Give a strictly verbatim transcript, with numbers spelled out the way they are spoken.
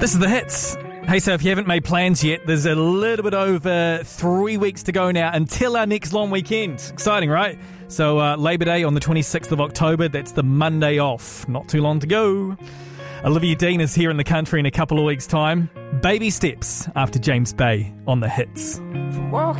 This is The Hits. Hey, so if you haven't made plans yet, there's a little bit over three weeks to go now until our next long weekend. Exciting, right? So uh, Labor Day on the twenty-sixth of October, that's the Monday off. Not too long to go. Olivia Dean is here in the country in a couple of weeks' time. Baby steps after James Bay on The Hits.